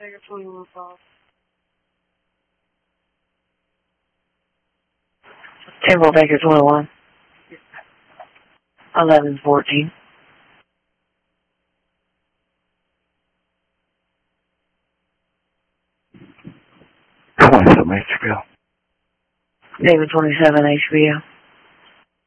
Baker 21 Falls. Temple Baker 21. 1114. Come on, some HBO. David 27 HBO.